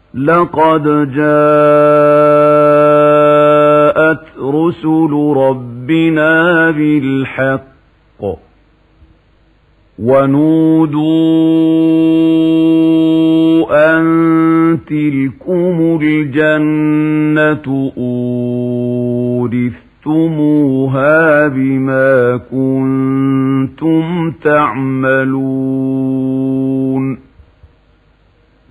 لقد جاءت رسل ربنا بالحق ونودوا أن تلكم الجنة أورثتموها بما كنتم تعملون